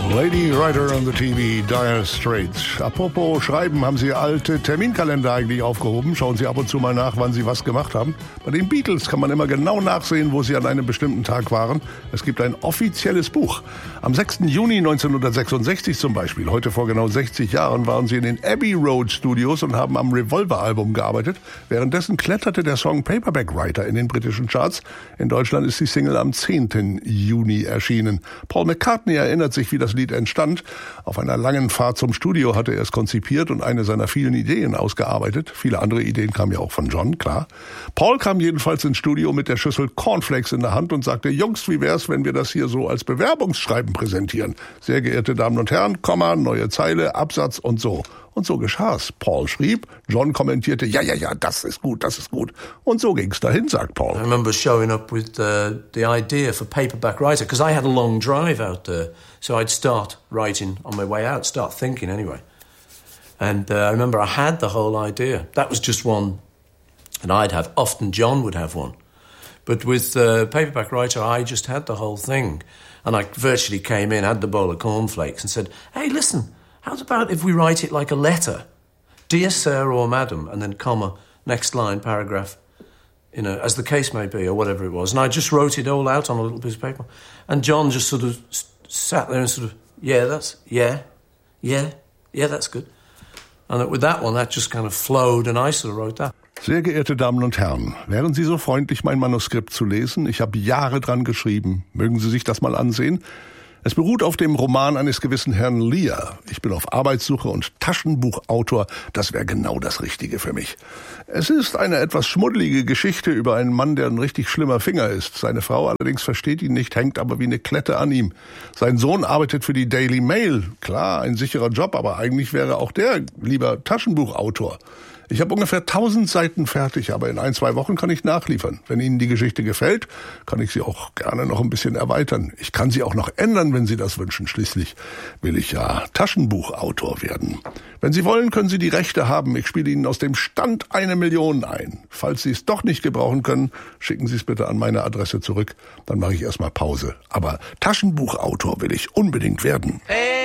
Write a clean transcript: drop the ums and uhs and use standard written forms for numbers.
Lady Writer on the TV, Dire Straits. Apropos Schreiben, haben Sie alte Terminkalender eigentlich aufgehoben? Schauen Sie ab und zu mal nach, wann Sie was gemacht haben. Bei den Beatles kann man immer genau nachsehen, wo sie an einem bestimmten Tag waren. Es gibt ein offizielles Buch. Am 6. Juni 1966 zum Beispiel, heute vor genau 60 Jahren, waren sie in den Abbey Road Studios und haben am Revolver-Album gearbeitet. Währenddessen kletterte der Song Paperback Writer in den britischen Charts. In Deutschland ist die Single am 10. Juni erschienen. Paul McCartney erinnert sich, wie das Lied entstand. Auf einer langen Fahrt zum Studio hatte er es konzipiert und eine seiner vielen Ideen ausgearbeitet. Viele andere Ideen kamen ja auch von John, klar. Paul kam jedenfalls ins Studio mit der Schüssel Cornflakes in der Hand und sagte, Jungs, wie wär's, wenn wir das hier so als Bewerbungsschreiben präsentieren? Sehr geehrte Damen und Herren, Komma, neue Zeile, Absatz und so. Und so geschah's. Paul schrieb, John kommentierte, ja, das ist gut, das ist gut. Und so ging's dahin, sagt Paul. I remember showing up with the idea for Paperback Writer, because I had a long drive out there. So I'd start writing on my way out, start thinking anyway. And I remember I had the whole idea. That was just one that I'd have. Often John would have one. But with Paperback Writer, I just had the whole thing. And I virtually came in, had the bowl of cornflakes and said, hey, listen, how about if we write it like a letter? Dear Sir or Madam, and then comma, next line, paragraph, you know, as the case may be, or whatever it was. And I just wrote it all out on a little piece of paper. And John just sort of sat there and sort of, that's good. And with that one, that just kind of flowed and I sort of wrote that. Sehr geehrte Damen und Herren, wären Sie so freundlich, mein Manuskript zu lesen? Ich habe Jahre dran geschrieben. Mögen Sie sich das mal ansehen? Es beruht auf dem Roman eines gewissen Herrn Lear. Ich bin auf Arbeitssuche und Taschenbuchautor. Das wäre genau das Richtige für mich. Es ist eine etwas schmuddelige Geschichte über einen Mann, der ein richtig schlimmer Finger ist. Seine Frau allerdings versteht ihn nicht, hängt aber wie eine Klette an ihm. Sein Sohn arbeitet für die Daily Mail. Klar, ein sicherer Job, aber eigentlich wäre auch der lieber Taschenbuchautor. Ich habe ungefähr 1000 Seiten fertig, aber in 1-2 Wochen kann ich nachliefern. Wenn Ihnen die Geschichte gefällt, kann ich sie auch gerne noch ein bisschen erweitern. Ich kann sie auch noch ändern, wenn Sie das wünschen. Schließlich will ich ja Taschenbuchautor werden. Wenn Sie wollen, können Sie die Rechte haben. Ich spiele Ihnen aus dem Stand 1 Million ein. Falls Sie es doch nicht gebrauchen können, schicken Sie es bitte an meine Adresse zurück. Dann mache ich erstmal Pause. Aber Taschenbuchautor will ich unbedingt werden.